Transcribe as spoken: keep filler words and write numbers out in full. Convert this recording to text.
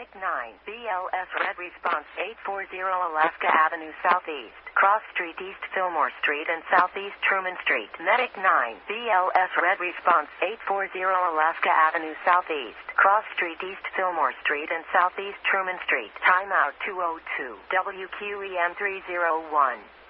Medic nine, B L S Red Response eight four zero Alaska Avenue Southeast, Cross Street East Fillmore Street and Southeast Truman Street. Medic nine, B L S Red Response eight four zero Alaska Avenue Southeast, Cross Street East Fillmore Street and Southeast Truman Street. Timeout two oh two, W Q E M three oh one.